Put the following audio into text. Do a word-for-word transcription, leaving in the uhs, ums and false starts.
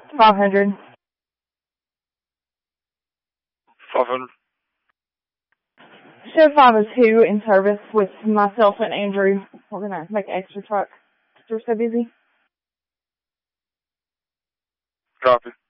five hundred. five hundred. Shed five oh two in service with myself and Andrew. We're going to make an extra truck. We're so busy. Copy.